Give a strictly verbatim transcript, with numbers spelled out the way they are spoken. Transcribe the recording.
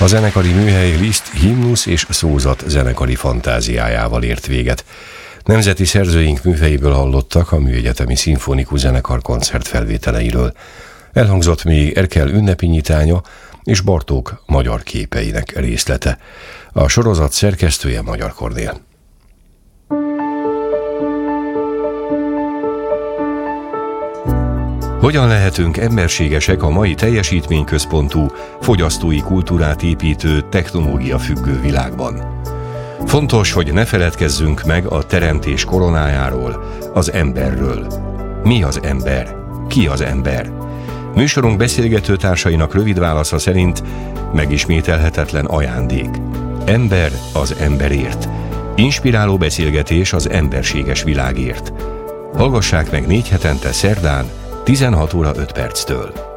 A zenekari műhely Liszt himnusz és szózat zenekari fantáziájával ért véget. Nemzeti szerzőink műhelyéből hallottak a Műegyetemi Szimfonikus Zenekar koncertfelvételeiről. Elhangzott még Erkel ünnepi nyitánya és Bartók magyar képeinek részlete. A sorozat szerkesztője Magyar Kornél. Hogyan lehetünk emberségesek a mai teljesítményközpontú, fogyasztói kultúrát építő, technológia függő világban? Fontos, hogy ne feledkezzünk meg a teremtés koronájáról, az emberről. Mi az ember? Ki az ember? Műsorunk beszélgető társainak rövid válasza szerint megismételhetetlen ajándék. Ember az emberért. Inspiráló beszélgetés az emberséges világért. Hallgassák meg négy hetente szerdán, tizenhat óra öt perctől.